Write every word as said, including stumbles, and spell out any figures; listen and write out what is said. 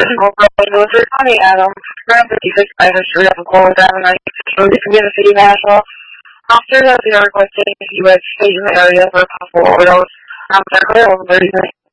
Military County, Adam. Around fifty-six by the street of Gold Avenue, from the Community City National. Officers are requesting if you would stay in the area for a possible overdose. Um, they're clear over thirty minutes.